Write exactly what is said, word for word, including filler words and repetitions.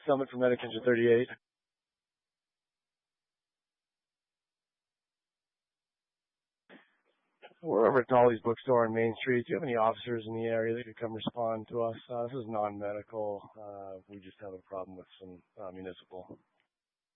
Summit from Medication thirty-eight. We're over at Dolly's Bookstore on Main Street. Do you have any officers in the area that could come respond to us? Uh, this is non-medical. Uh, we just have a problem with some uh, municipal